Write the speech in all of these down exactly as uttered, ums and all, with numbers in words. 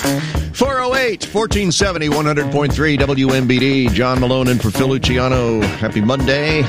four oh eight, fourteen seventy, one hundred point three W M B D. John Malone in for Phil Luciano. Happy Monday.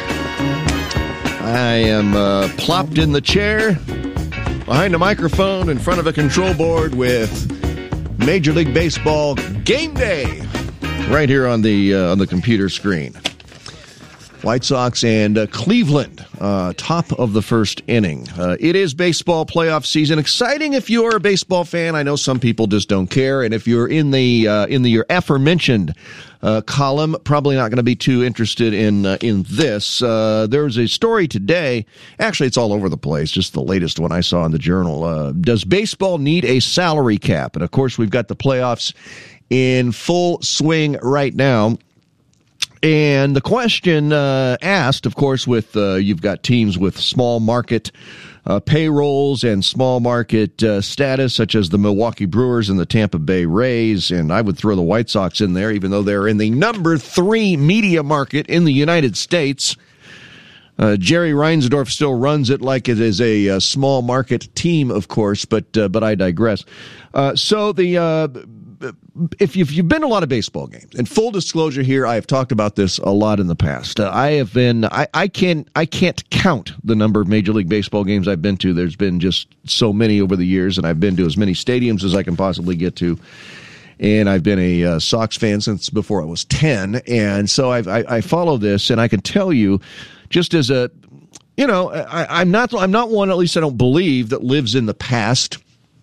I am uh, plopped in the chair behind a microphone in front of a control board with Major League Baseball Game Day right here on the uh, on the computer screen. White Sox and uh, Cleveland, uh, top of the first inning. Uh, it is baseball playoff season. Exciting if you're a baseball fan. I know some people just don't care. And if you're in the uh, in the your aforementioned uh, column, probably not going to be too interested in uh, in this. Uh, there's a story today. Actually, it's all over the place. Just the latest one I saw in the Journal. Uh, does baseball need a salary cap? And of course, we've got the playoffs in full swing right now. And the question uh, asked, of course, with uh, you've got teams with small market uh, payrolls and small market uh, status, such as the Milwaukee Brewers and the Tampa Bay Rays, and I would throw the White Sox in there, even though they're in the number three media market in the United States. Uh, Jerry Reinsdorf still runs it like it is a, a small market team, of course, but uh, but I digress. Uh, so the uh, if you've, you've been to a lot of baseball games, and full disclosure here, I have talked about this a lot in the past. Uh, I have been I, I can I can't count the number of Major League Baseball games I've been to. There's been just so many over the years, and I've been to as many stadiums as I can possibly get to. And I've been a uh, Sox fan since before I was ten, and so I've, I I follow this, and I can tell you. Just as a, you know, I, I'm not I'm not one, at least I don't believe, that lives in the past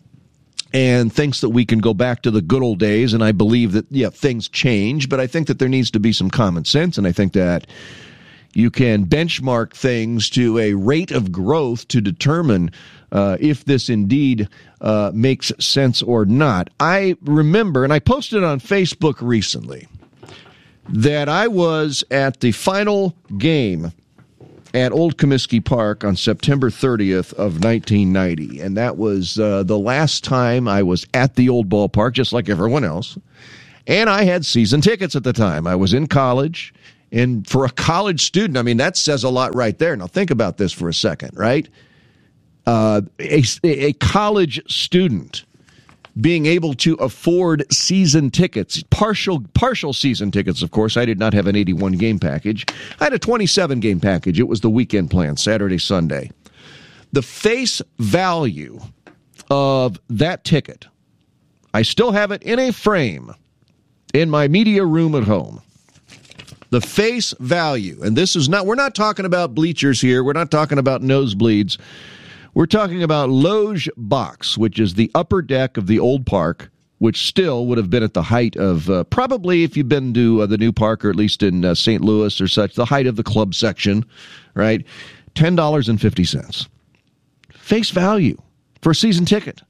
and thinks that we can go back to the good old days. And I believe that, yeah, things change, but I think that there needs to be some common sense. And I think that you can benchmark things to a rate of growth to determine uh, if this indeed uh, makes sense or not. I remember, and I posted on Facebook recently, that I was at the final game at Old Comiskey Park on September thirtieth of nineteen ninety, and that was uh, the last time I was at the old ballpark, just like everyone else, and I had season tickets at the time. I was in college, and for a college student, I mean, that says a lot right there. Now, think about this for a second, right? Uh, a, a college student being able to afford season tickets, partial partial season tickets, of course. I did not have an eighty-one game package. I had a twenty-seven game package. It was the weekend plan, Saturday, Sunday. The face value of that ticket, I still have it in a frame in my media room at home. The face value, and this is not, we're not talking about bleachers here. We're not talking about nosebleeds. We're talking about Loge Box, which is the upper deck of the old park, which still would have been at the height of, uh, probably if you've been to uh, the new park, or at least in uh, Saint Louis or such, the height of the club section, right? ten dollars and fifty cents. Face value for a season ticket.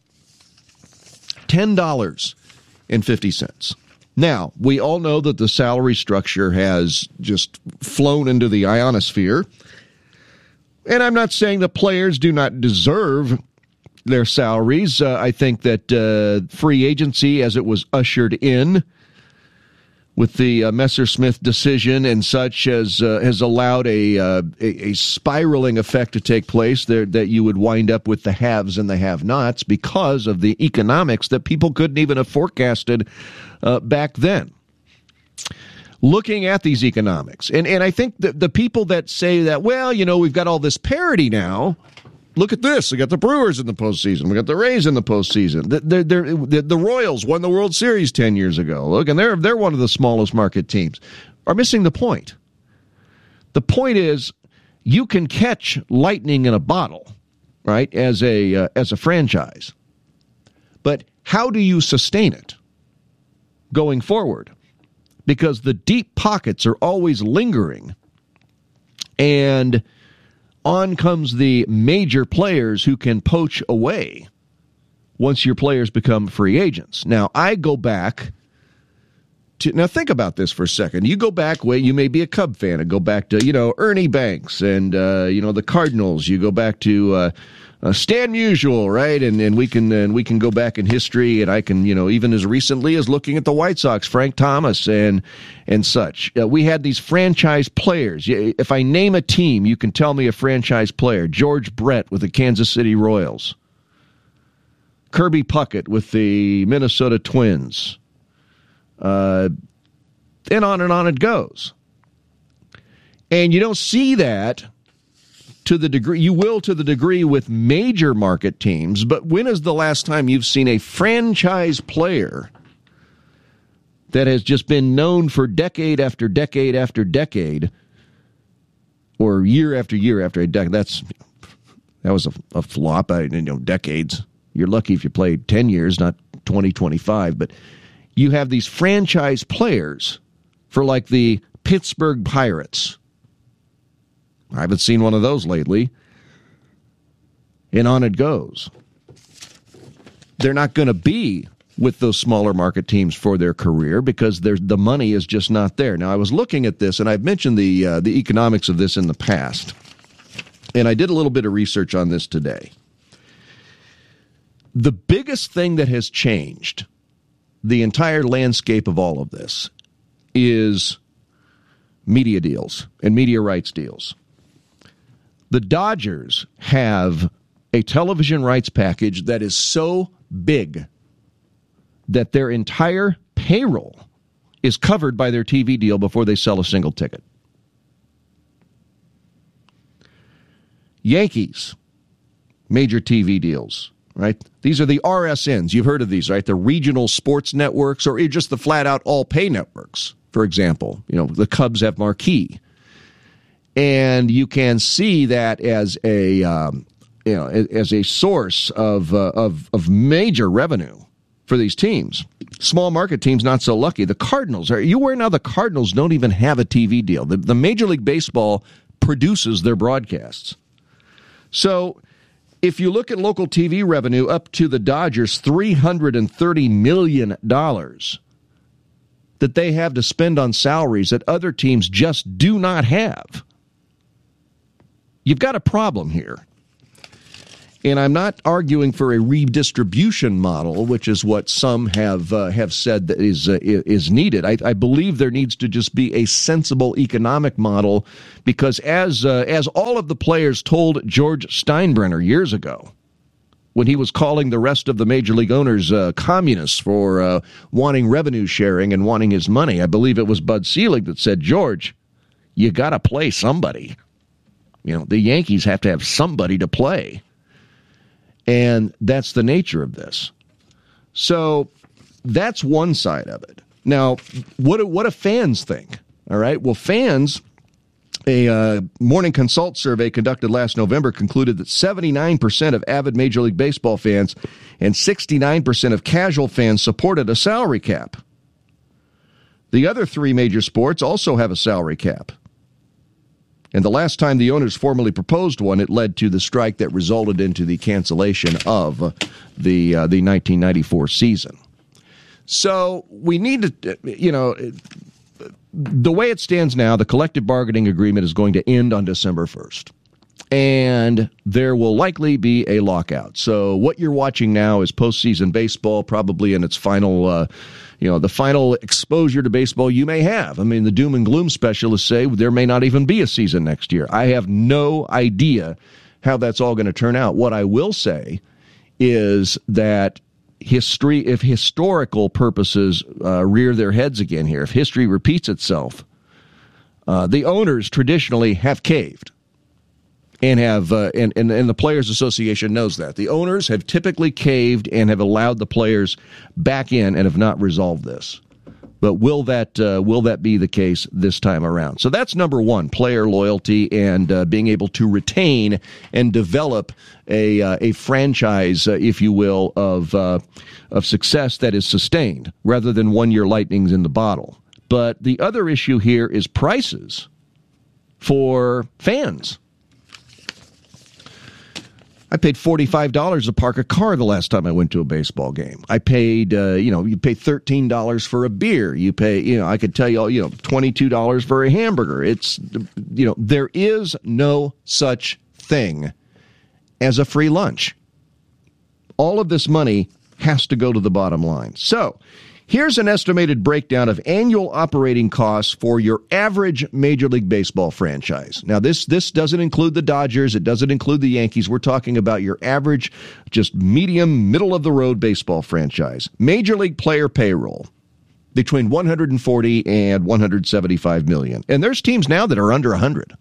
ten dollars and fifty cents. Now, we all know that the salary structure has just flown into the ionosphere. And I'm not saying that players do not deserve their salaries. Uh, I think that uh, free agency, as it was ushered in with the uh, Messersmith decision and such, has uh, has allowed a, uh, a a spiraling effect to take place there, that you would wind up with the haves and the have-nots because of the economics that people couldn't even have forecasted uh, back then. Looking at these economics, and, and I think the, the people that say that, well, you know, we've got all this parity now. Look at this. We got the Brewers in the postseason. We got the Rays in the postseason. The, they're, they're, the, the Royals won the World Series ten years ago. Look, and they're they're one of the smallest market teams. Are missing the point. The point is, you can catch lightning in a bottle, right? As a uh, as a franchise, but how do you sustain it going forward? Because the deep pockets are always lingering, and on comes the major players who can poach away once your players become free agents. Now, I go back to, now think about this for a second. You go back way, you may be a Cub fan, and go back to, you know, Ernie Banks and, uh, you know, the Cardinals. You go back to uh, uh, Stan Musial, right? And and we can and we can go back in history, and I can, you know, even as recently as looking at the White Sox, Frank Thomas and and such. Uh, we had these franchise players. If I name a team, you can tell me a franchise player. George Brett with the Kansas City Royals. Kirby Puckett with the Minnesota Twins. Uh, and on and on it goes. And you don't see that to the degree, you will to the degree with major market teams, but when is the last time you've seen a franchise player that has just been known for decade after decade after decade, or year after year after a decade? That's that was a, a flop. I you know decades. You're lucky if you played ten years, not twenty, twenty-five. But you have these franchise players for like the Pittsburgh Pirates. I haven't seen one of those lately. And on it goes. They're not going to be with those smaller market teams for their career because the money is just not there. Now, I was looking at this, and I've mentioned the uh, the economics of this in the past, and I did a little bit of research on this today. The biggest thing that has changed the entire landscape of all of this is media deals and media rights deals. The Dodgers have a television rights package that is so big that their entire payroll is covered by their T V deal before they sell a single ticket. Yankees, major T V deals, right? These are the R S Ns. You've heard of these, right? The regional sports networks or just the flat-out all-pay networks, for example. You know, the Cubs have Marquee. And you can see that as a um, you know as a source of uh, of of major revenue for these teams. Small market teams not so lucky. The Cardinals are you aware now the Cardinals don't even have a T V deal. The, the Major League Baseball produces their broadcasts. So if you look at local T V revenue up to the Dodgers, three hundred thirty million dollars that they have to spend on salaries that other teams just do not have. You've got a problem here. And I'm not arguing for a redistribution model, which is what some have uh, have said that is uh, is needed. I, I believe there needs to just be a sensible economic model because as uh, as all of the players told George Steinbrenner years ago, when he was calling the rest of the major league owners uh, communists for uh, wanting revenue sharing and wanting his money, I believe it was Bud Selig that said, George, you got to play somebody. You know, the Yankees have to have somebody to play. And that's the nature of this. So that's one side of it. Now, what do, what do fans think? All right. Well, fans, a uh, Morning Consult survey conducted last November concluded that seventy-nine percent of avid Major League Baseball fans and sixty-nine percent of casual fans supported a salary cap. The other three major sports also have a salary cap. And the last time the owners formally proposed one, it led to the strike that resulted into the cancellation of the uh, the nineteen ninety-four season. So we need to, you know, the way it stands now, the collective bargaining agreement is going to end on December first. And there will likely be a lockout. So what you're watching now is postseason baseball, probably in its final, uh, you know, the final exposure to baseball you may have. I mean, the doom and gloom specialists say there may not even be a season next year. I have no idea how that's all going to turn out. What I will say is that history, if historical purposes uh, rear their heads again here, if history repeats itself, uh, the owners traditionally have caved. And have uh, and, and and the Players Association knows that. The owners have typically caved and have allowed the players back in and have not resolved this. But will that uh, will that be the case this time around? So that's number one: player loyalty and uh, being able to retain and develop a uh, a franchise, uh, if you will, of uh, of success that is sustained rather than one year lightnings in the bottle. But the other issue here is prices for fans. I paid forty-five dollars to park a car the last time I went to a baseball game. I paid, uh, you know, you pay thirteen dollars for a beer. You pay, you know, I could tell you, you know, twenty-two dollars for a hamburger. It's, you know, there is no such thing as a free lunch. All of this money has to go to the bottom line. So Here's an estimated breakdown of annual operating costs for your average Major League Baseball franchise. Now, this this doesn't include the Dodgers. It doesn't include the Yankees. We're talking about your average, just medium, middle-of-the-road baseball franchise. Major League player payroll between one hundred forty and one hundred seventy-five million. And there's teams now that are under one hundred.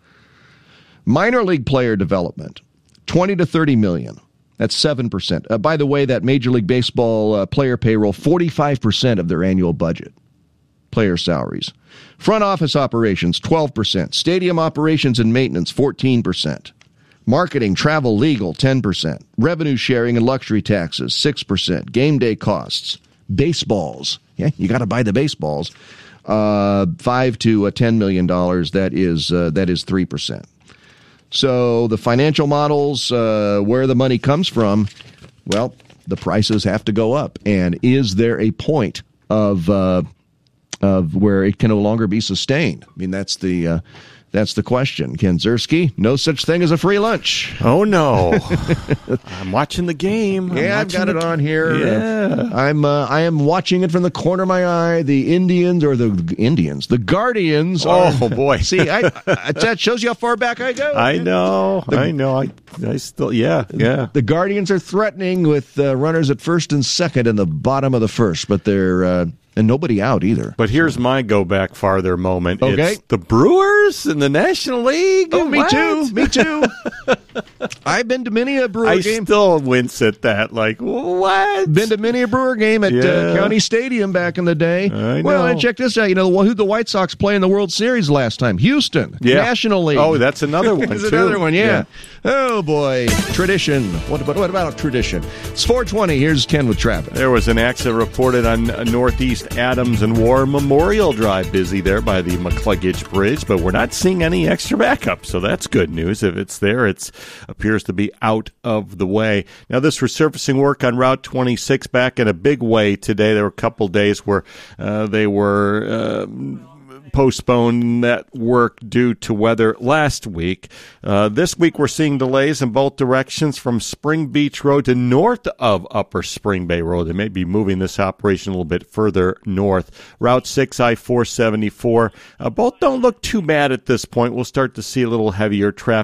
Minor league player development, twenty to thirty million. That's seven percent. Uh, by the way, that Major League Baseball uh, player payroll, forty-five percent of their annual budget, player salaries. Front office operations, twelve percent. Stadium operations and maintenance, fourteen percent. Marketing, travel, legal, ten percent. Revenue sharing and luxury taxes, six percent. Game day costs. Baseballs. Yeah, you got to buy the baseballs. Uh, five to ten million dollars. That is uh, that is three percent. So the financial models, uh, where the money comes from, well, the prices have to go up. And is there a point of uh, of where it can no longer be sustained? I mean, that's the uh, that's the question. Ken Ziersky, no such thing as a free lunch. Oh no, I'm watching the game. Yeah, I'm I've got it the... on here. Yeah, I'm uh, I am watching it from the corner of my eye. The Indians or the Indians, the Guardians. Are, oh boy, see, I, I, that shows you how far back I go. I know, the, I know. I I still, yeah, yeah. The Guardians are threatening with uh, runners at first and second in the bottom of the first, but they're. Uh, And nobody out either. But here's my go back farther moment. Okay. It's the Brewers in the National League. Oh, me what? too. Me too. I've been to many a Brewer I game. I still wince at that. Like, what? Been to many a Brewer game at yeah. uh, County Stadium back in the day. I know. Well, and check this out. You know, who the White Sox play in the World Series last time? Houston. Yeah. National League. Oh, that's another one, That's too. another one, yeah. yeah. Oh, boy. Tradition. What about, what about tradition? It's four twenty. Here's Ken with traffic. There was an accident reported on Northeast Adams and War Memorial Drive. Busy there by the McCluggage Bridge, but we're not seeing any extra backup, so that's good news. If it's there, it appears to be out of the way. Now, this resurfacing work on Route twenty-six back in a big way today. There were a couple days where uh, they were... Uh, postponed that work due to weather last week. Uh, this week we're seeing delays in both directions from Spring Beach Road to north of Upper Spring Bay Road. They may be moving this operation a little bit further north. Route six, I four seventy-four. Uh, both don't look too bad at this point. We'll start to see a little heavier traffic